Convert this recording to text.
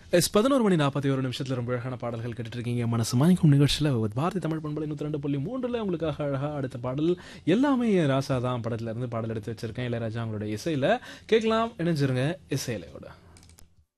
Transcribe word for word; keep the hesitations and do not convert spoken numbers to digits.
S பதினொரு மணி நாற்பத்தி ஒரு நிமிஷத்துல ரொம்ப அழகான பாடல்கள் கேட்டுட்டு இருக்கீங்க. மனசு மாணிக்கும் நிகழ்ச்சியில் பாரதி தமிழ் பண்பலை நூற்றி ரெண்டு புள்ளி மூன்றுல உங்களுக்காக அழகா அடுத்த பாடல் எல்லாமே ராசா தான் படத்துல இருந்து பாடல் எடுத்து வச்சிருக்கேன். இளையராஜா அவங்களோட இசையில கேட்கலாம். இணைஞ்சிருங்க இசையிலையோட.